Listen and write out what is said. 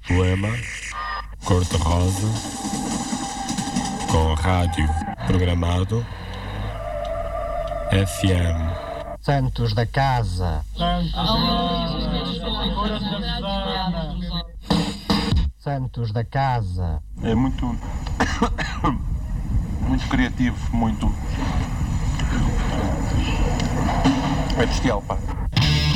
Poema cor-de-rosa com rádio programado FM. Santos da Casa. Santos da Casa. É muito criativo, muito é bestial, pá.